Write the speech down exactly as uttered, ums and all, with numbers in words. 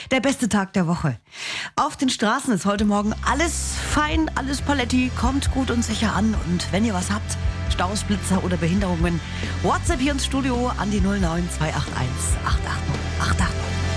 Der beste Tag der Woche. Auf den Straßen ist heute Morgen alles fein, alles Paletti, kommt gut und sicher an. Und wenn ihr was habt, Staus, Blitzer oder Behinderungen, WhatsApp hier ins Studio an die null neun zwei acht eins acht acht null acht acht null.